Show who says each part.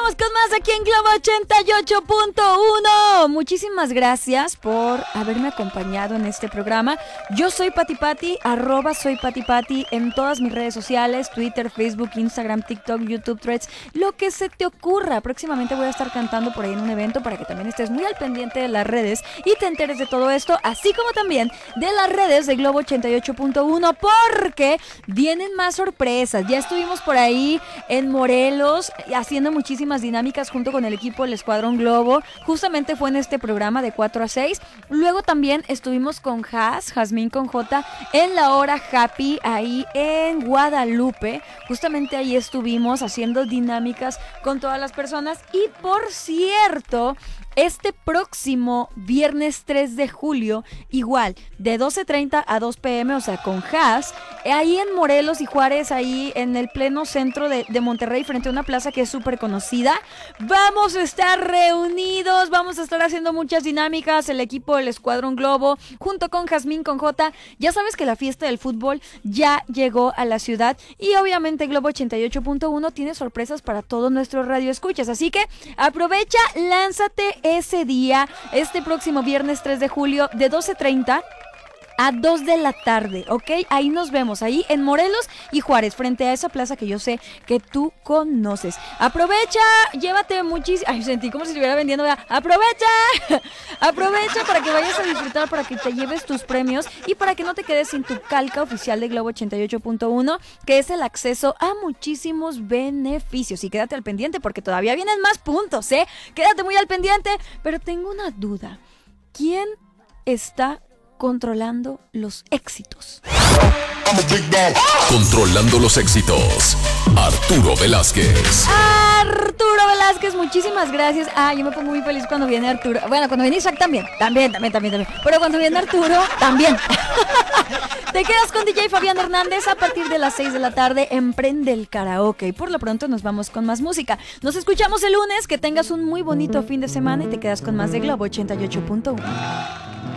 Speaker 1: Continuamos con más aquí en Globo 88.1. Muchísimas gracias por haberme acompañado en este programa. Yo soy Pati Pati, @soypatipati en todas mis redes sociales, Twitter, Facebook, Instagram, TikTok, YouTube, Threads, lo que se te ocurra. Próximamente voy a estar cantando por ahí en un evento para que también estés muy al pendiente de las redes y te enteres de todo esto, así como también de las redes de Globo 88.1, porque vienen más sorpresas. Ya estuvimos por ahí en Morelos haciendo muchísimas dinámicas junto con el equipo del Escuadrón Globo. Justamente fue en este programa de 4 a 6. Luego también estuvimos con Jazmín con J, en la hora Happy, ahí en Guadalupe. Justamente ahí estuvimos haciendo dinámicas con todas las personas. Y por cierto, este próximo viernes 3 de julio, igual, de 12:30 a 2 p.m., o sea, con Jazz, ahí en Morelos y Juárez, ahí en el pleno centro de Monterrey, frente a una plaza que es súper conocida. Vamos a estar reunidos, vamos a estar haciendo muchas dinámicas, el equipo del Escuadrón Globo, junto con Jazmín con J. Ya sabes que la fiesta del fútbol ya llegó a la ciudad y obviamente Globo 88.1 tiene sorpresas para todos nuestros radioescuchas, así que aprovecha, lánzate ese día, este próximo viernes 3 de julio, de 12:30 a 2 de la tarde, ¿ok? Ahí nos vemos, ahí en Morelos y Juárez, frente a esa plaza que yo sé que tú conoces. Aprovecha, llévate muchísimo. Ay, sentí como si estuviera vendiendo, ¿verdad? ¡Aprovecha! Aprovecha para que vayas a disfrutar, para que te lleves tus premios y para que no te quedes sin tu calca oficial de Globo 88.1, que es el acceso a muchísimos beneficios. Y quédate al pendiente porque todavía vienen más puntos, ¿eh? Quédate muy al pendiente, pero tengo una duda. ¿Quién está controlando los éxitos?
Speaker 2: Controlando los éxitos, Arturo Velázquez.
Speaker 1: Arturo Velázquez, muchísimas gracias. Yo me pongo muy feliz cuando viene Arturo. Bueno, cuando viene Isaac también. Pero cuando viene Arturo, también. Te quedas con DJ Fabián Hernández a partir de las 6 de la tarde en Prende el Karaoke. Y por lo pronto nos vamos con más música. Nos escuchamos el lunes. Que tengas un muy bonito fin de semana y te quedas con más de Globo 88.1.